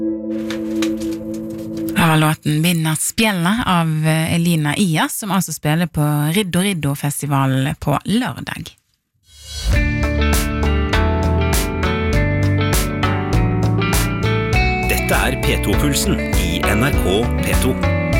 Her var låten Vinner spjellet av Elina Ias, som altså spiller på Riddo Riddo Festival på lørdag. Dette P2-pulsen i NRK P2.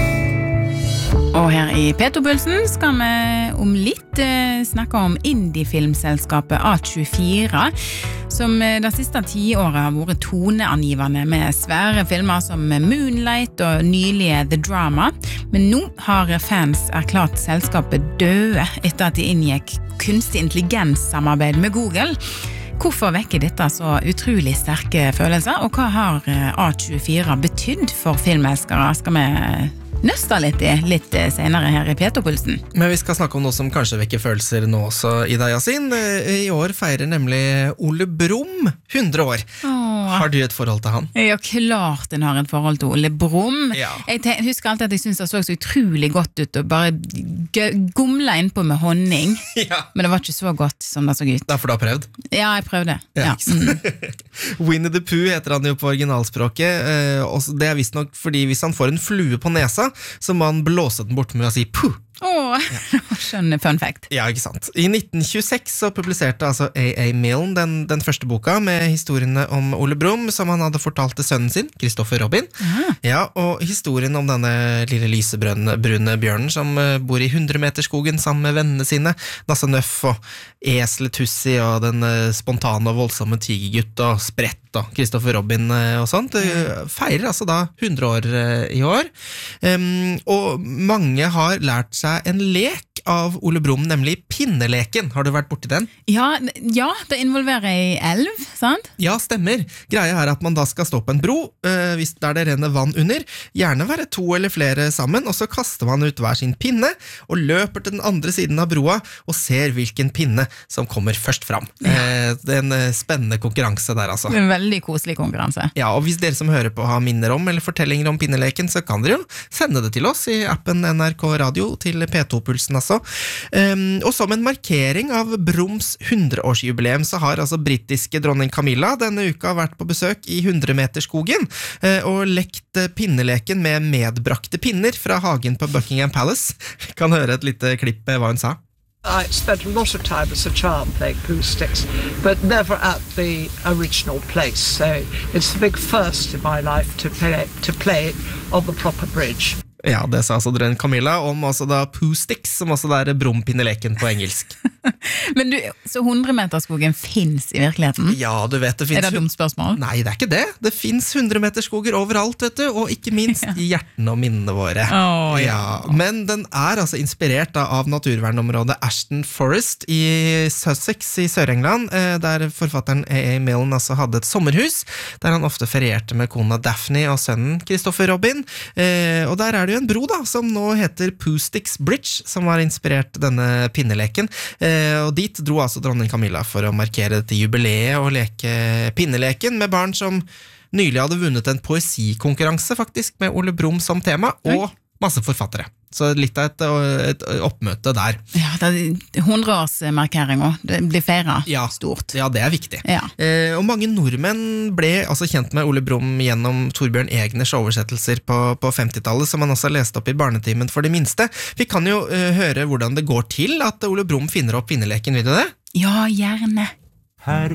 Og her i P2-pulsen skal vi om litt snakke om indie-filmselskapet A24, som det siste 10 året har vært toneangivende med svære filmer som Moonlight og nylige The Drama. Men nå har fans erklært selskapet døde etter at de inngikk kunstig intelligens-samarbeid med Google. Hvorfor vekker dette så utrolig sterke følelser, og hva har A24 betydd for filmelskere, skal vi nøste litt senere her i P2-pulsen. Men vi skal snakke om noe som kanskje vekker følelser nå også, Ida Yasin. I år feirer nemlig Ole Brumm 100 år. Har du et forhold til han? Ja, klart en har et forhold til Ole Brumm. Ja. Jeg husker alltid at jeg synes det så utrolig godt ut, og bare gomla innpå med honning. Ja. Men det var ikke så godt som det så ut. Derfor du har prøvd? Ja, jeg prøvde. Ja. Winnie the Pooh heter han jo på originalspråket, og det visst nok fordi hvis han får en flue på nesa, så må han blåse den bort med å si «puh». Skjønner fun fact. Ja, ikke sant. I 1926 så publiserte altså A.A. Milne den første boka med historiene om Ole Brumm, som han hadde fortalt til sønnen sin, Christopher Robin. Ja, og historien om denne lille lysebrune bjørnen som bor i 100-meterskogen sammen med vennene sine, Nasse Nøff og Eselet Tussi og den spontane og voldsomme tigergutt og Sprett og Christopher Robin og sånt, feirer altså da 100 år i år. Og mange har lært seg en lek av Ole Brumm, nemlig pinneleken. Har du vært borti den? Ja, det involverer ei elv, sant? Ja, stemmer. Greia er at man da skal stå på en bro, hvis der det renner vann under, gjerne være 2 eller flere sammen, og så kaster man ut hver sin pinne, og løper til den andre siden av broa, og ser hvilken pinne som kommer først fram. Det er en spennende konkurranse der, altså. En veldig koselig konkurranse. Ja, og hvis dere som hører på har minner om, eller fortellinger om pinneleken, så kan dere jo sende det til oss i appen NRK Radio til P2-pulsen, altså. Og som en markering av Brumms 100-årsjubileum så har altså britiske dronning Camilla denne uka vært på besøk i 100-meterskogen og lekt pinneleken med medbrakte pinner fra hagen på Buckingham Palace. Vi kan høre et lite klipp med hva hun sa. I spent a lot of time as a child playing poo sticks, but never at the original place. So it's a big first in my life to play it on the proper bridge. Ja, det sa altså dronning Camilla om også da poo sticks, som også der Brumm-pinneleken på engelsk. Men du, så 100-meterskogen finnes i virkeligheten? Ja, du vet det finnes. Er det et dumt spørsmål? Nei, det er ikke det. Det finnes 100-meterskoger overalt, vet du, og ikke minst i hjertene og minnene våre. Men den er altså inspirert av naturvernområdet Ashton Forest i Sussex i Sør-England, der forfatteren A.A. Milne altså hadde et sommerhus, der han ofte ferierte med kona Daphne og sønnen Christopher Robin, og der er det jo en bro da, som nå heter Pooh Sticks Bridge, som har inspirert denne pinneleken, og dit dro altså dronning Camilla for å markere dette jubileet og leke pinneleken med barn som nylig hadde vunnet en poesikonkurranse faktisk, med Ole Brumm som tema, og masse forfattere. Så litt av et oppmøte der. Ja, det er 100-årsmarkering også. Det blir feiret stort. Ja, det er viktig. Og mange nordmenn ble altså kjent med Ole Brumm gjennom Torbjørn Egners oversettelser på 50-tallet, som han også leste opp i Barnetimen for de minste. Vi kan jo høre hvordan det går til at Ole Brumm finner opp pinneleken, vil du det? Ja, gjerne. Her